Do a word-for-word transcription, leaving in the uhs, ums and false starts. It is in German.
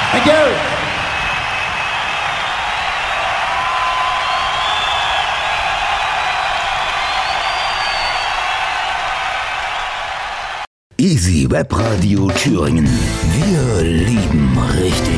Thank you. Easy Web Radio Thüringen. Wir lieben richtig.